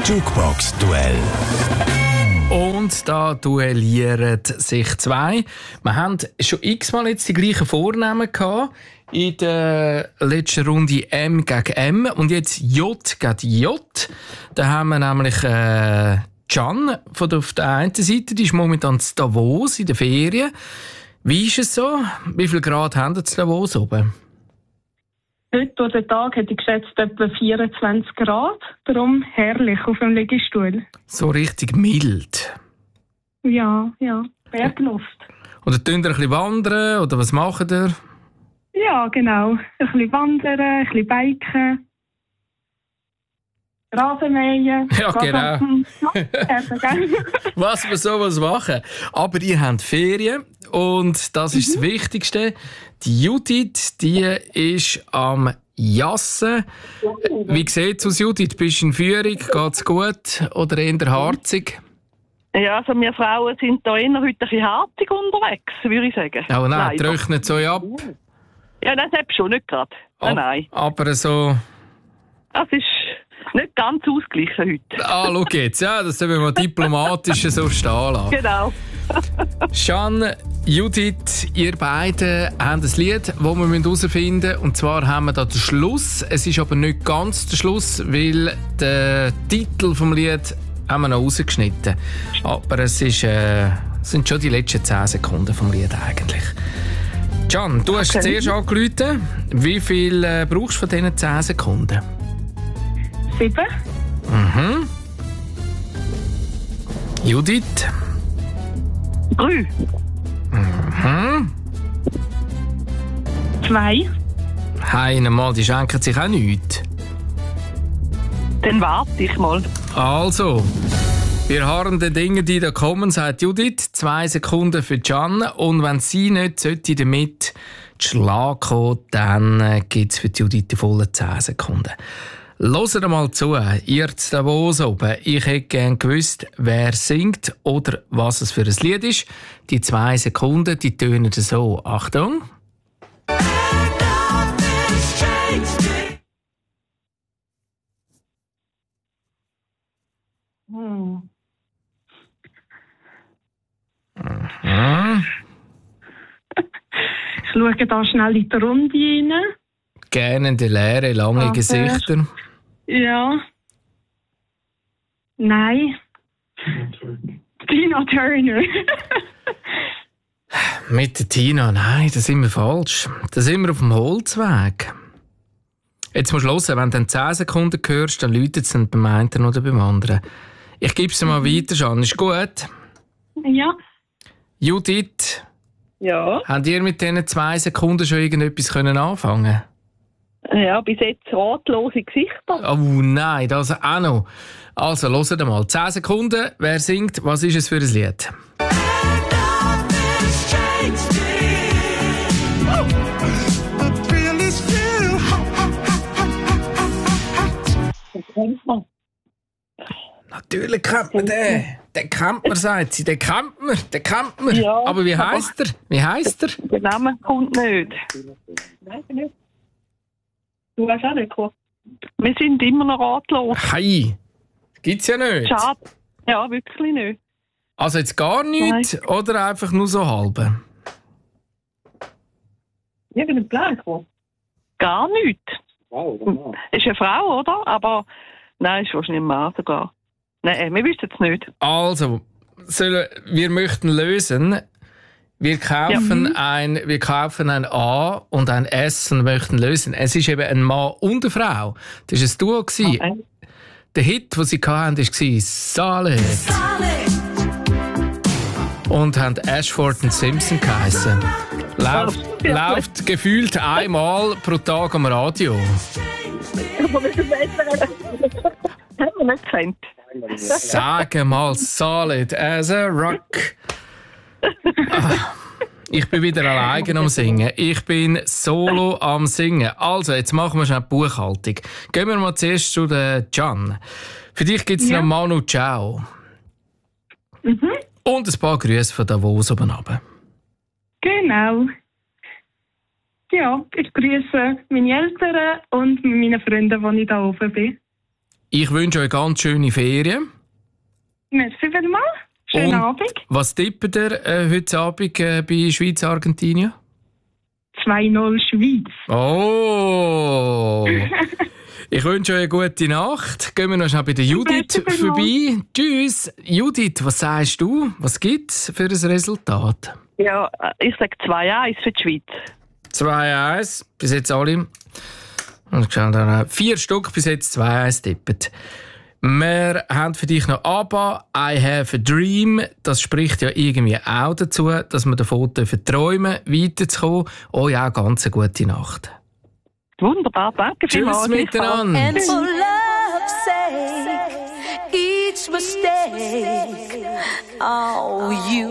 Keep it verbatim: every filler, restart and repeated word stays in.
Jukebox-Duell. Und da duellieren sich zwei. Wir haben schon x-mal jetzt die gleichen Vornamen gehabt. In der letzten Runde M gegen M und jetzt J gegen J. Da haben wir nämlich äh, Can von der, auf der einen Seite, die ist momentan in Davos in den Ferien. Wie ist es so? Wie viel Grad haben wir in Davos oben? Heute durch den Tag hätte ich geschätzt etwa vierundzwanzig Grad. Darum herrlich auf dem Liegestuhl. So richtig mild. Ja, ja. Bergluft. Oder tun ihr ein bisschen wandern? Oder was macht ihr? Ja, genau. Ein bisschen wandern, ein bisschen biken. Rasenmähen. Ja, genau. Was wir sowas machen. Aber ihr habt Ferien und das ist mhm. das Wichtigste. Die Judith, die ist am Jassen. Wie sieht es aus, Judith? Bist du in Führung? Geht es gut oder eher harzig? Ja, also wir Frauen sind da eher heute ein bisschen harzig unterwegs, würde ich sagen. Oh nein, trocknet so ab? Ja, das habe ich schon nicht gerade. Nein, nein. Aber so... Das ist nicht ganz ausgeglichen heute. Ah, schau jetzt. Ja, das sollen wir mal diplomatisch so stehen lassen. Genau. Can, Judith, ihr beide haben ein Lied, das wir herausfinden müssen. Und zwar haben wir da den Schluss. Es ist aber nicht ganz der Schluss, weil den Titel des Lied haben wir noch rausgeschnitten. Aber es ist, äh, sind schon die letzten zehn Sekunden vom Lied eigentlich. Can, du hast Okay. zuerst angerufen. Wie viel äh, brauchst du von diesen zehn Sekunden? Sieben. Mhm. Judith? Drei. Mhm. Zwei. Heine mal, die schenken sich auch nichts. Dann warte ich mal. Also, wir harren den Dingen, die da kommen, sagt Judith. Zwei Sekunden für Can. Und wenn sie nicht sollte damit zu Schlag kommen, dann gibt es für Judith die vollen zehn Sekunden. Hört mal zu, ihr zu Davos oben. Ich hätte gerne gewusst, wer singt oder was es für ein Lied ist. Die zwei Sekunden, die tönen so. Achtung. Hm. Mhm. Ich schaue da schnell in die Runde rein. Gähnende, leere, lange Aber- Gesichter. Ja. Nein. Tina Turner. Mit der Tina, nein, da sind wir falsch. Da sind wir auf dem Holzweg. Jetzt musst du hören, wenn du dann zehn Sekunden hörst, dann läutet es dann beim einen oder beim anderen. Ich gebe es dir mal Mhm. weiter, Jeanne. Ist gut? Ja. Ja. Judith, habt ihr mit diesen zwei Sekunden schon irgendetwas können anfangen? Ja, bis jetzt ratlose Gesichter. Oh nein, das auch noch. Also, hört mal. zehn Sekunden. Wer singt? Was ist es für ein Lied? Natürlich kennt man den. Den kennt man, sagt sie. Den kennt man. Den kennt man. Ja, aber wie aber- heisst er? Wie heisst er? Der Name kommt nicht. Nein, nicht. Du hast auch nicht gekommen. Wir sind immer noch ratlos. Hey, gibt's ja nicht. Schade. Ja, wirklich nicht. Also jetzt gar nichts oder einfach nur so halbe? Irgendein Plan gekommen? Gar nichts. Wow, ist eine Frau, oder? Aber nein, ist wahrscheinlich ein Mann sogar. Nein, wir wissen es nicht. Also, sollen, wir möchten lösen. Wir kaufen, Ja. ein, wir kaufen ein A und ein S und möchten lösen. Es ist eben ein Mann und eine Frau. Das war ein Duo. Okay. Der Hit, den sie hatten, war «Saleh». Und haben Ashford und Simpson geheissen. Läuft, Oh, ja. läuft gefühlt einmal pro Tag am Radio. Aber mit dem Wetter haben wir nicht gekannt. Sag mal, solid as a rock. Ah, ich bin wieder alleine am Singen. Ich bin solo am Singen. Also, jetzt machen wir schnell die Buchhaltung. Gehen wir mal zuerst zu der Can. Für dich gibt es Ja. noch Manu Ciao. Mhm. Und ein paar Grüße von Davos oben runter. Genau. Ja, ich grüße meine Eltern und meine Freunde, die ich da oben bin. Ich wünsche euch ganz schöne Ferien. Merci vielmals. Schönen Und Abend. Was tippt ihr äh, heute Abend äh, bei Schweiz-Argentinien? zwei null Schweiz. Oh! Ich wünsche euch eine gute Nacht. Gehen wir noch schnell bei der Judith Merci vorbei. Tschüss. Judith, was sagst du? Was gibt es für ein Resultat? Ja, ich sage zwei eins für die Schweiz. zwei eins. Bis jetzt alle. Und schauen dann vier Stück bis jetzt zwei eins tippen. Wir haben für dich noch ABBA, I Have a Dream. Das spricht ja irgendwie auch dazu, dass wir davon träumen dürfen, weiterzukommen. Euch auch ganz eine gute Nacht. Wunderbar, danke vielmals. Tschüss miteinander. And for love's sake, each mistake, oh, you